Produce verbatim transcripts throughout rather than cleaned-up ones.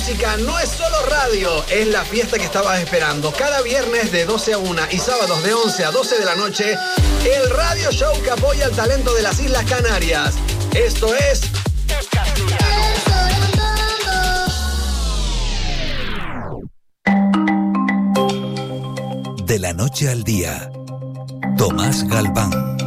música no es solo radio, es la fiesta que estabas esperando. Cada viernes de doce a una y sábados de once a doce de la noche, el radio show que apoya el talento de las Islas Canarias. Esto es El Castellano. De la noche al día, Tomás Galván.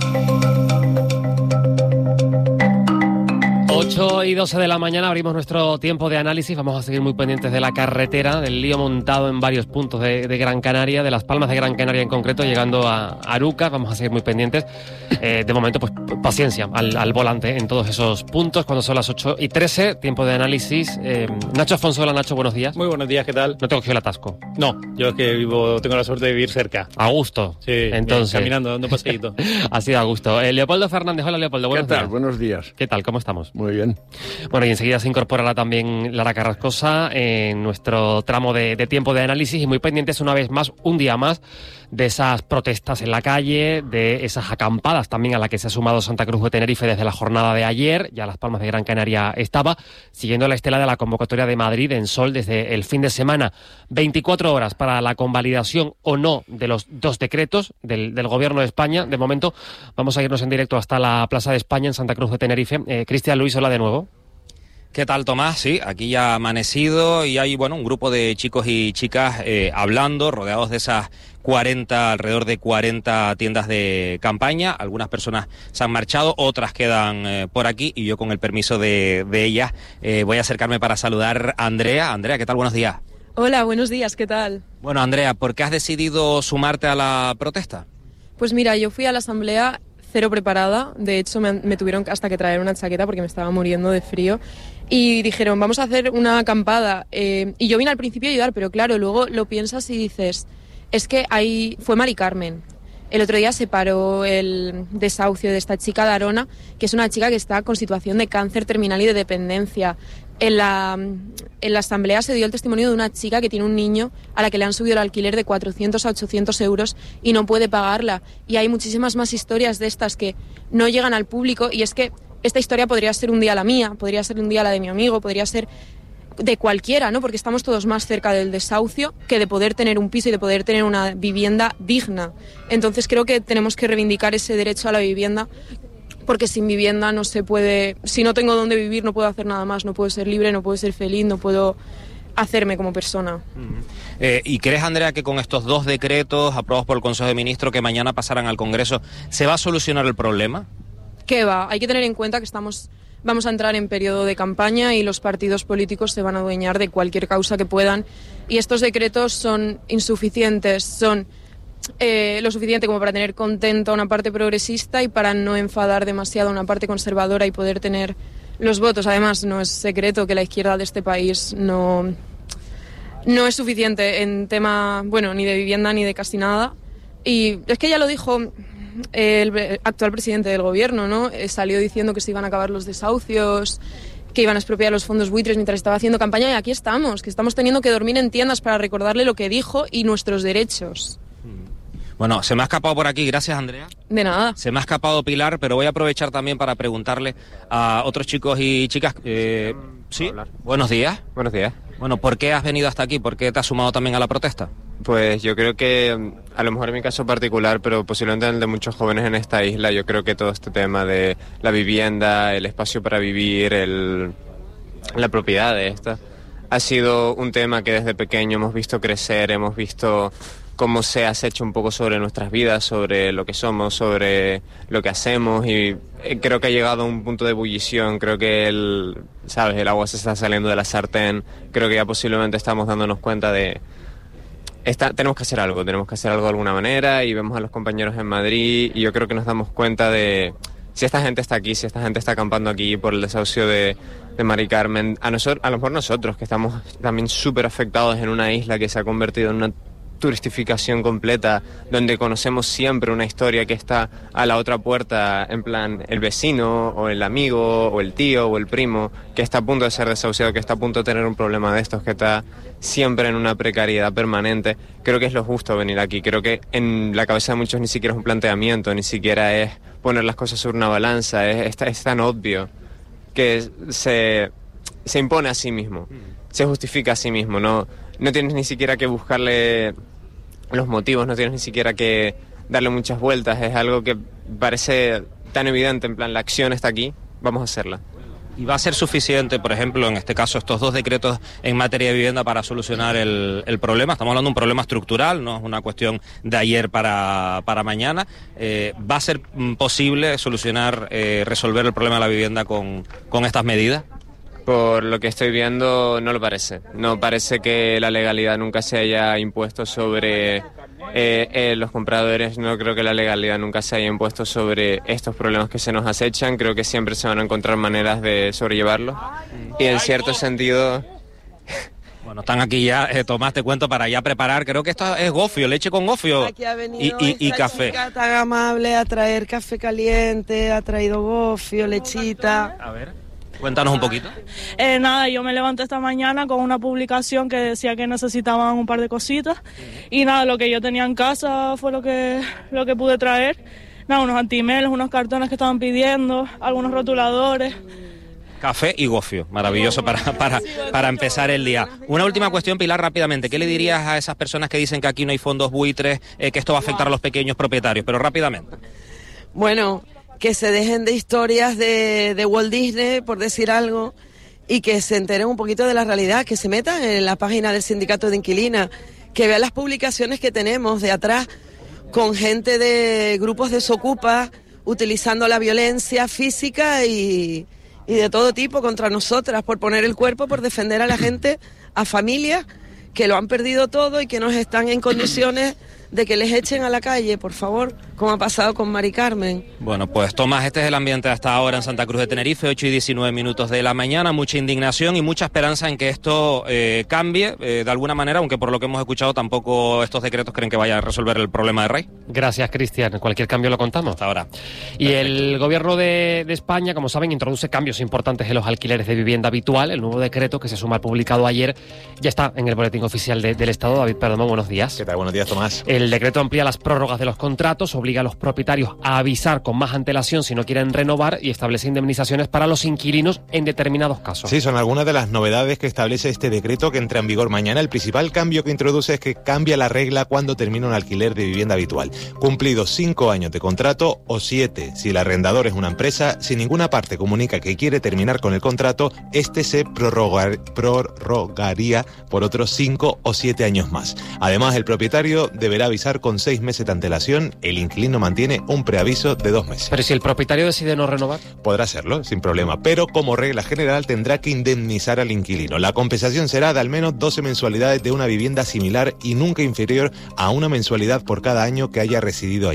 ocho y doce de la mañana abrimos nuestro tiempo de análisis. Vamos a seguir muy pendientes de la carretera, del lío montado en varios puntos de, de Gran Canaria, de Las Palmas de Gran Canaria en concreto, llegando a Arucas. Vamos a seguir muy pendientes. Eh, de momento, pues paciencia al, al volante en todos esos puntos. Cuando son las ocho y trece, tiempo de análisis. Eh, Nacho Afonso, Nacho, buenos días. Muy buenos días, ¿qué tal? ¿No te cogió el atasco? No, yo es que vivo, tengo la suerte de vivir cerca. A gusto. Sí, entonces. Bien, caminando, dando paseíto. Ha sido a gusto. Eh, Leopoldo Fernández, hola Leopoldo, buenos ¿Qué tal? días. Buenos días. ¿Qué tal? ¿Cómo estamos? Muy bien. Bueno, y enseguida se incorporará también Lara Carrascosa en nuestro tramo de, de tiempo de análisis y muy pendientes una vez más, un día más, de esas protestas en la calle, de esas acampadas también a la que se ha sumado Santa Cruz de Tenerife desde la jornada de ayer. Ya Las Palmas de Gran Canaria estaba, siguiendo la estela de la convocatoria de Madrid en Sol desde el fin de semana. veinticuatro horas para la convalidación o no de los dos decretos del, del Gobierno de España. De momento vamos a irnos en directo hasta la Plaza de España en Santa Cruz de Tenerife. Eh, Cristian Luis, hola de nuevo. ¿Qué tal, Tomás? Sí, aquí ya ha amanecido y hay, bueno, un grupo de chicos y chicas eh, hablando, rodeados de esas cuarenta, alrededor de cuarenta tiendas de campaña. Algunas personas se han marchado, otras quedan eh, por aquí y yo, con el permiso de, de ellas, eh, voy a acercarme para saludar a Andrea. Andrea, ¿qué tal? Buenos días. Hola, buenos días, ¿qué tal? Bueno, Andrea, ¿por qué has decidido sumarte a la protesta? Pues mira, yo fui a la asamblea cero preparada. De hecho, me, me tuvieron hasta que traer una chaqueta porque me estaba muriendo de frío. Y dijeron, vamos a hacer una acampada. Eh, y yo vine al principio a ayudar, pero claro, luego lo piensas y dices, es que ahí fue Mari Carmen. El otro día se paró el desahucio de esta chica de Arona, que es una chica que está con situación de cáncer terminal y de dependencia. En la, en la asamblea se dio el testimonio de una chica que tiene un niño a la que le han subido el alquiler de cuatrocientos a ochocientos euros y no puede pagarla. Y hay muchísimas más historias de estas que no llegan al público, y es que esta historia podría ser un día la mía, podría ser un día la de mi amigo, podría ser de cualquiera, ¿no? Porque estamos todos más cerca del desahucio que de poder tener un piso y de poder tener una vivienda digna. Entonces creo que tenemos que reivindicar ese derecho a la vivienda, porque sin vivienda no se puede, si no tengo dónde vivir no puedo hacer nada más, no puedo ser libre, no puedo ser feliz, no puedo hacerme como persona. Eh, ¿Y crees, Andrea, que con estos dos decretos aprobados por el Consejo de Ministros que mañana pasarán al Congreso se va a solucionar el problema? ¿Qué va? Hay que tener en cuenta que estamos, vamos a entrar en periodo de campaña y los partidos políticos se van a adueñar de cualquier causa que puedan, y estos decretos son insuficientes, son eh, lo suficiente como para tener contenta a una parte progresista y para no enfadar demasiado a una parte conservadora y poder tener los votos. Además, no es secreto que la izquierda de este país no, no es suficiente en tema, bueno, ni de vivienda ni de casi nada. Y es que ya lo dijo el actual presidente del gobierno, ¿no? Eh, salió diciendo que se iban a acabar los desahucios, que iban a expropiar los fondos buitres mientras estaba haciendo campaña, y aquí estamos, que estamos teniendo que dormir en tiendas para recordarle lo que dijo y nuestros derechos. Bueno, se me ha escapado por aquí, gracias, Andrea. De nada. Se me ha escapado Pilar, pero voy a aprovechar también para preguntarle a otros chicos y chicas. Eh, sí, buenos días. Buenos días. Bueno, ¿por qué has venido hasta aquí? ¿Por qué te has sumado también a la protesta? Pues yo creo que, a lo mejor en mi caso particular, pero posiblemente en el de muchos jóvenes en esta isla, yo creo que todo este tema de la vivienda, el espacio para vivir, el, la propiedad de esta, ha sido un tema que desde pequeño hemos visto crecer, hemos visto cómo se ha hecho un poco sobre nuestras vidas, sobre lo que somos, sobre lo que hacemos, y creo que ha llegado a un punto de ebullición. Creo que el, sabes, el agua se está saliendo de la sartén. Creo que ya posiblemente estamos dándonos cuenta de esta, tenemos que hacer algo, tenemos que hacer algo de alguna manera, y vemos a los compañeros en Madrid y yo creo que nos damos cuenta de si esta gente está aquí, si esta gente está acampando aquí por el desahucio de, de Mari Carmen, a, nosotros, a lo mejor nosotros que estamos también súper afectados en una isla que se ha convertido en una turistificación completa, donde conocemos siempre una historia que está a la otra puerta, en plan el vecino o el amigo o el tío o el primo que está a punto de ser desahuciado, que está a punto de tener un problema de estos, que está siempre en una precariedad permanente. Creo que es lo justo venir aquí. Creo que en la cabeza de muchos ni siquiera es un planteamiento, ni siquiera es poner las cosas sobre una balanza, es, es, es tan obvio que se se impone a sí mismo, se justifica a sí mismo, no, no tienes ni siquiera que buscarle los motivos, no tienes ni siquiera que darle muchas vueltas, es algo que parece tan evidente, en plan, la acción está aquí, vamos a hacerla. ¿Y va a ser suficiente, por ejemplo, en este caso, estos dos decretos en materia de vivienda para solucionar el, el problema? Estamos hablando de un problema estructural, no es una cuestión de ayer para, para mañana. Eh, ¿Va a ser posible solucionar, eh, resolver el problema de la vivienda con, con estas medidas? Por lo que estoy viendo, no lo parece. No parece que la legalidad nunca se haya impuesto sobre eh, eh, los compradores. No creo que la legalidad nunca se haya impuesto sobre estos problemas que se nos acechan. Creo que siempre se van a encontrar maneras de sobrellevarlos. Y en cierto sentido... Bueno, están aquí ya, eh, Tomás, te cuento, para ya preparar. Creo que esto es gofio, leche con gofio Aquí ha venido y, y, y café. Chica tan amable a traer café caliente, ha traído gofio, lechita. A ver, cuéntanos un poquito. Eh, nada, yo me levanté esta mañana con una publicación que decía que necesitaban un par de cositas y nada, lo que yo tenía en casa fue lo que, lo que pude traer. Nada, unos antimeles, unos cartones que estaban pidiendo, algunos rotuladores. Café y gofio, maravilloso para, para, para empezar el día. Una última cuestión, Pilar, rápidamente. ¿Qué le dirías a esas personas que dicen que aquí no hay fondos buitres, eh, que esto va a afectar a los pequeños propietarios? Pero rápidamente. Bueno, que se dejen de historias de, de Walt Disney, por decir algo, y que se enteren un poquito de la realidad, que se metan en la página del sindicato de inquilinas, que vean las publicaciones que tenemos de atrás con gente de grupos de desocupa utilizando la violencia física y... y de todo tipo contra nosotras, por poner el cuerpo, por defender a la gente, a familias que lo han perdido todo y que no están en condiciones de que les echen a la calle, por favor, como ha pasado con Mari Carmen. Bueno, pues Tomás, este es el ambiente hasta ahora en Santa Cruz de Tenerife, ocho y diecinueve minutos de la mañana, mucha indignación y mucha esperanza en que esto eh, cambie eh, de alguna manera, aunque por lo que hemos escuchado tampoco estos decretos creen que vaya a resolver el problema de Rey. Gracias, Cristian. Cualquier cambio lo contamos. Hasta ahora. Y Perfecto. El gobierno de, de España, como saben, introduce cambios importantes en los alquileres de vivienda habitual. El nuevo decreto, que se suma al publicado ayer, ya está en el boletín oficial de, del Estado. David Perdomo, buenos días. ¿Qué tal? Buenos días, Tomás. El decreto amplía las prórrogas de los contratos, obliga a los propietarios a avisar con más antelación si no quieren renovar y establece indemnizaciones para los inquilinos en determinados casos. Sí, son algunas de las novedades que establece este decreto que entra en vigor mañana. El principal cambio que introduce es que cambia la regla cuando termina un alquiler de vivienda habitual. Cumplidos cinco años de contrato o siete si el arrendador es una empresa, si ninguna parte comunica que quiere terminar con el contrato, este se prorrogar, prorrogaría por otros cinco o siete años más. Además, el propietario deberá avisar con seis meses de antelación. El inquilino mantiene un preaviso de dos meses. Pero si el propietario decide no renovar, podrá hacerlo sin problema, pero como regla general tendrá que indemnizar al inquilino. La compensación será de al menos doce mensualidades de una vivienda similar y nunca inferior a una mensualidad por cada año que haya residido allí.